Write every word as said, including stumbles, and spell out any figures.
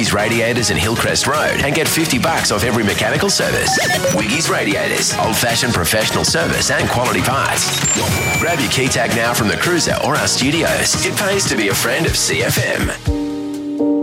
Wiggy's Radiators in Hillcrest Road and get fifty bucks off every mechanical service. Wiggy's Radiators, old-fashioned professional service and quality parts. Grab your key tag now from the cruiser or our studios. It pays to be a friend of C F M.